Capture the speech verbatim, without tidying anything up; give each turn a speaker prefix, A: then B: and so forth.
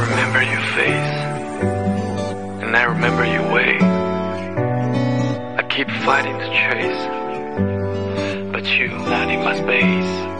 A: remember your face, and I remember your way. I keep fighting to chase, but you not in my space.